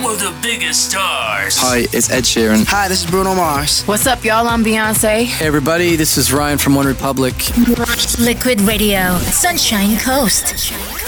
of the biggest stars. Hi, it's Ed Sheeran. Hi, this is Bruno Mars. What's up, y'all? I'm Beyonce. Hey, everybody, this is Ryan from One Republic. Liquid Radio, Sunshine Coast.